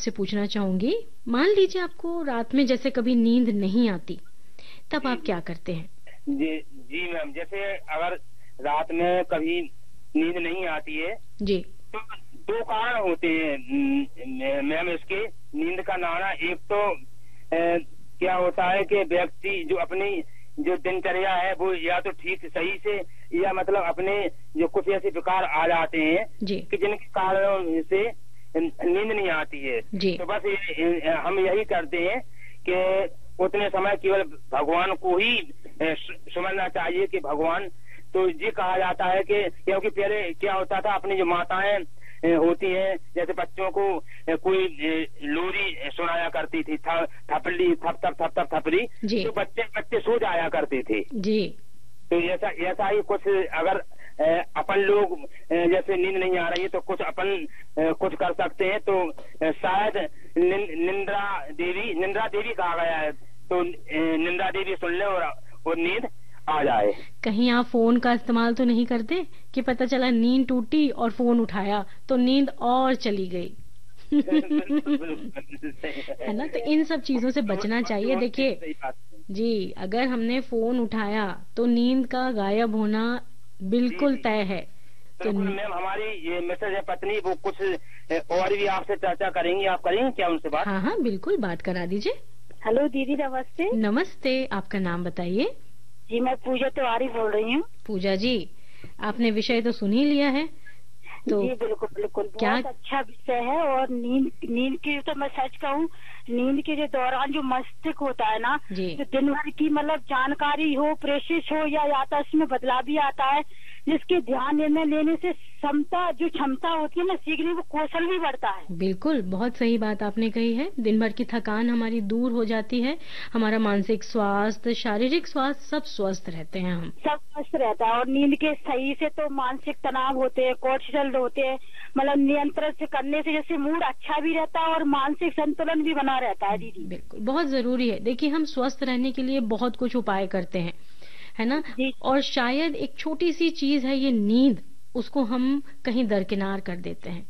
आपसे पूछना चाहूंगी, मान लीजिए आपको रात में जैसे कभी नींद नहीं आती, तब आप क्या करते हैं? जी जी मैम, जैसे अगर रात में कभी नींद नहीं आती है जी, तो दो कारण होते हैं मैम इसके नींद का ना आना। एक तो क्या होता है कि व्यक्ति जो अपनी जो दिनचर्या है वो या तो ठीक सही से, या मतलब अपने जो कुछ ऐसे विकार आ जाते हैं कि जिनके कारणों से नींद नहीं आती है। तो बस हम यही करते हैं कि उतने समय केवल भगवान को ही समझना चाहिए कि भगवान, तो ये कहा जाता है कि क्योंकि पहले क्या होता था, अपनी जो माताएं होती हैं जैसे बच्चों को कोई लोरी सुनाया करती थी, थपली थप थप थप थप थपली, तो बच्चे सो जाया करते थे जी। तो ऐसा ही कुछ अगर अपन लोग जैसे नींद नहीं आ रही है तो कुछ अपन कुछ कर सकते हैं। तो शायद निंद्रा देवी कहा गया है, तो निंद्रा देवी सुन ले और नींद आ जाए। कहीं आप फोन का इस्तेमाल तो नहीं करते कि पता चला नींद टूटी और फोन उठाया तो नींद और चली गई? है ना, तो इन सब चीजों से बचना चाहिए। देखिए जी, अगर हमने फोन उठाया तो नींद का गायब होना बिल्कुल तय है। तो मैम हमारी ये मिसेज है पत्नी, वो कुछ और भी आपसे चर्चा करेंगी, आप करेंगे क्या उनसे बात? हाँ हाँ बिल्कुल, बात करा दीजिए। हेलो दीदी, नमस्ते। नमस्ते, आपका नाम बताइए। जी मैं पूजा तिवारी बोल रही हूँ। पूजा जी, आपने विषय तो सुन ही लिया है तो? जी बिल्कुल बिल्कुल, बहुत अच्छा विषय है। और नींद की तो मैं सच कहूँ, नींद के जो दौरान जो मस्तिष्क होता है ना, जो दिन भर की मतलब जानकारी हो, प्रेषित हो या याददाश्त में बदलाव भी आता है, जिसके ध्यान निर्णय लेने से क्षमता होती है ना सीखने, वो कौशल भी बढ़ता है। बिल्कुल, बहुत सही बात आपने कही है। दिन भर की थकान हमारी दूर हो जाती है, हमारा मानसिक स्वास्थ्य, शारीरिक स्वास्थ्य सब स्वस्थ रहते हैं, हम सब स्वस्थ रहता है। और नींद के सही से तो मानसिक तनाव होते हैं, कोर्टिसोल होते हैं, मतलब नियंत्रण से करने से जैसे मूड अच्छा भी रहता है और मानसिक संतुलन भी बना रहता है। दीदी बिल्कुल, बहुत जरूरी है। देखिए, हम स्वस्थ रहने के लिए बहुत कुछ उपाय करते हैं, है ना, और शायद एक छोटी सी चीज है ये नींद, उसको हम कहीं दरकिनार कर देते हैं।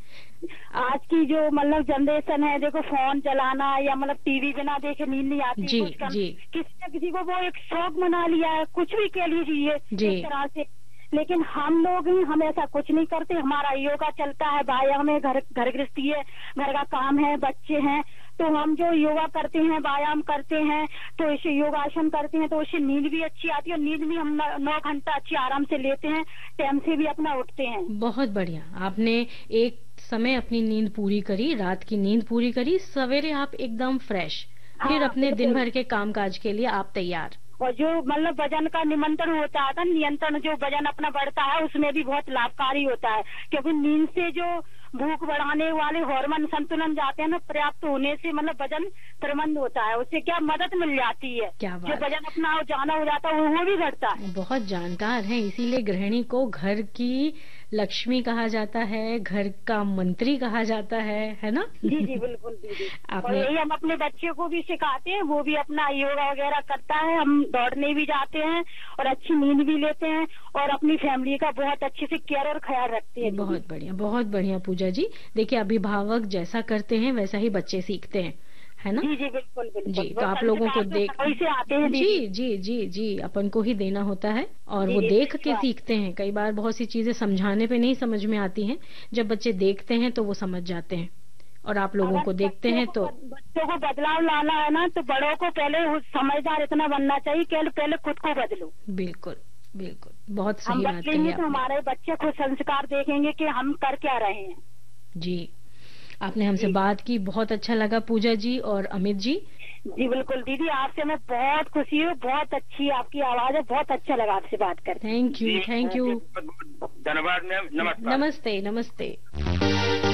आज की जो मतलब जनरेशन है, देखो फोन चलाना या मतलब टीवी बिना देखे नींद नहीं आती। जी जी, किसी न किसी को वो एक शौक बना लिया है, कुछ भी कह लीजिए इस तरह से। लेकिन हम लोग ही हम ऐसा कुछ नहीं करते। हमारा योगा चलता है, व्यायाम है, घर गृहस्थी है, घर का काम है, बच्चे हैं, तो हम जो योगा करते हैं, व्यायाम करते हैं, तो इसे योगासन करते हैं, तो उससे नींद भी अच्छी आती है। और नींद भी हम 9 घंटा अच्छी आराम से लेते हैं, टाइम से भी अपना उठते हैं। बहुत बढ़िया, आपने एक समय अपनी नींद पूरी करी, रात की नींद पूरी करी, सवेरे आप एकदम फ्रेश, फिर अपने दिन भर के कामकाज के लिए आप तैयार। और जो मतलब वजन का नियंत्रण होता है, नियंत्रण जो वजन अपना बढ़ता है, उसमें भी बहुत लाभकारी होता है। क्योंकि नींद से जो भूख बढ़ाने वाले हार्मोन संतुलन जाते हैं ना, पर्याप्त होने से मतलब वजन प्रबंध होता है, उससे क्या मदद मिल जाती है। क्या बात, जो वजन अपना जाना हो जाता है वो भी घटता है। बहुत जानकार है, इसीलिए गृहिणी को घर की लक्ष्मी कहा जाता है, घर का मंत्री कहा जाता है ना? जी जी बिल्कुल दीदी। और यही हम अपने बच्चे को भी सिखाते हैं, वो भी अपना योगा वगैरह करता है, हम दौड़ने भी जाते हैं और अच्छी नींद भी लेते हैं और अपनी फैमिली का बहुत अच्छे से केयर और ख्याल रखते हैं। बहुत बढ़िया, बहुत बढ़िया पूजा जी। देखिए, अभिभावक जैसा करते हैं वैसा ही बच्चे सीखते हैं, है ना? जी जी बिल्कुल बिल्कुल जी, तो आप लोगों को देख से आते हैं। जी जी जी जी, अपन को ही देना होता है और वो देख के सीखते हैं। कई बार बहुत सी चीजें समझाने पे नहीं समझ में आती हैं, जब बच्चे देखते हैं तो वो समझ जाते हैं, और आप लोगों को देखते हैं तो बच्चों को बदलाव लाना है ना, तो बड़ों को पहले समझदार इतना बनना चाहिए कि पहले खुद को बदलो। बिल्कुल बिल्कुल, बहुत सही बात कही आपने। तो हमारे बच्चे खुद संस्कार देखेंगे कि हम कर क्या रहे हैं। जी, आपने हमसे बात की, बहुत अच्छा लगा पूजा जी और अमित जी। जी बिल्कुल दीदी, आपसे मैं बहुत खुशी हूँ, बहुत अच्छी आपकी आवाज है, बहुत अच्छा लगा आपसे बात कर। थैंक यू, थैंक यू, धन्यवाद मैम, नमस्ते नमस्ते नमस्ते।